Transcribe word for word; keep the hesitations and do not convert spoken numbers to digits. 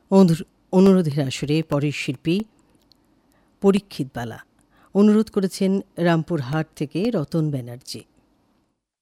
অনুরোধের আসরে পরের শিল্পী পরীক্ষিত বালা। অনুরোধ করেছেন রামপুরহাট থেকে রতন ব্যানার্জি।